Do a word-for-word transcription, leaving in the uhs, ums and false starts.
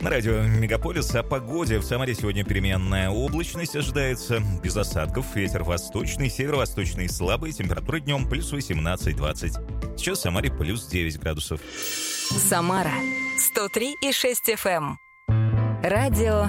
На радио Мегаполис о погоде. В Самаре сегодня переменная облачность ожидается, без осадков, ветер восточный, северо-восточный слабый, температура днем плюс восемнадцать-двадцать. Сейчас в Самаре плюс девять градусов. Самара сто три и шесть эф эм. Радио